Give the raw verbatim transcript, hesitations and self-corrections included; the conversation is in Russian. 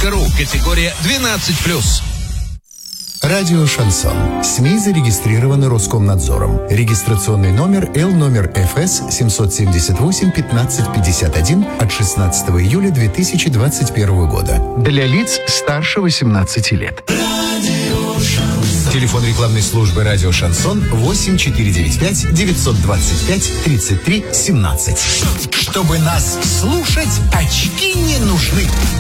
точка ру. Категория двенадцать плюс. Радио «Шансон». СМИ зарегистрированы Роскомнадзором. Регистрационный номер Л номер эф эс семь семь восемь пятнадцать пятьдесят один от шестнадцатого июля две тысячи двадцать первого года. Для лиц старше восемнадцати лет. Телефон рекламной службы «Радио Шансон» восемь четыре девять пять девятьсот двадцать пять тридцать три семнадцать. Чтобы нас слушать, очки не нужны.